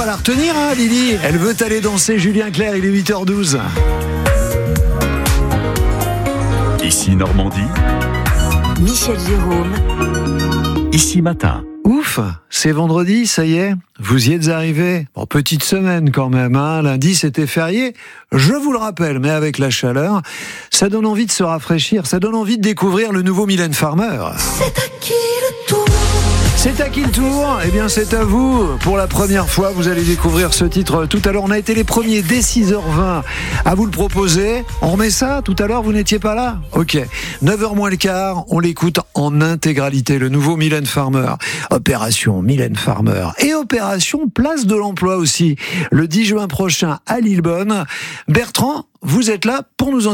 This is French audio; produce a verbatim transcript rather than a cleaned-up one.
la retenir, hein, Lily. Elle veut aller danser. Julien Clerc, il est huit heures douze. Ici Normandie. Michel Jérôme. Ici Matin. Ouf, c'est vendredi, ça y est, vous y êtes arrivés. Bon, petite semaine quand même, hein. Lundi c'était férié, je vous le rappelle, mais avec la chaleur, ça donne envie de se rafraîchir, ça donne envie de découvrir le nouveau Mylène Farmer. C'est à qui le tour? C'est à qui le tour? Eh bien c'est à vous. Pour la première fois, vous allez découvrir ce titre tout à l'heure. On a été les premiers dès six heures vingt à vous le proposer. On remet ça? Tout à l'heure, vous n'étiez pas là? Ok. neuf heures moins le quart, on l'écoute en intégralité. Le nouveau Mylène Farmer. Opération Mylène Farmer. Et opération Place de l'Emploi aussi. Le dix juin prochain à Lillebonne. Bertrand, vous êtes là pour nous en